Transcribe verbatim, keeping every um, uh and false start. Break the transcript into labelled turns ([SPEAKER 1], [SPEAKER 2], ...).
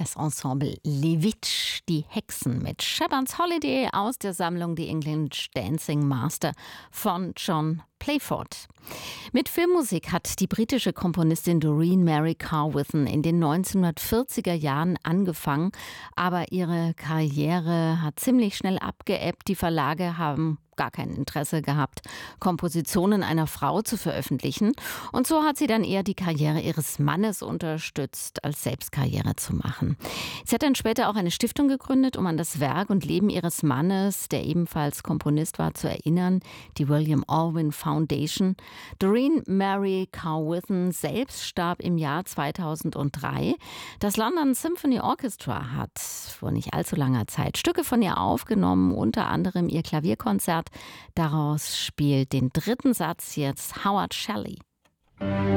[SPEAKER 1] Jazzensemble Levitch, die Hexen mit Shepherd's Holiday aus der Sammlung The English Dancing Master von John Playford. Mit Filmmusik hat die britische Komponistin Doreen Mary Carwithen in den neunzehnhundertvierziger Jahren angefangen, aber ihre Karriere hat ziemlich schnell abgeebbt. Die Verlage haben gar kein Interesse gehabt, Kompositionen einer Frau zu veröffentlichen. Und so hat sie dann eher die Karriere ihres Mannes unterstützt, als selbst Karriere zu machen. Sie hat dann später auch eine Stiftung gegründet, um an das Werk und Leben ihres Mannes, der ebenfalls Komponist war, zu erinnern, die William Alwyn Foundation. Doreen Mary Carwithen selbst starb im Jahr zweitausenddrei. Das London Symphony Orchestra hat vor nicht allzu langer Zeit Stücke von ihr aufgenommen, unter anderem ihr Klavierkonzert. Daraus spielt den dritten Satz jetzt Howard Shelley.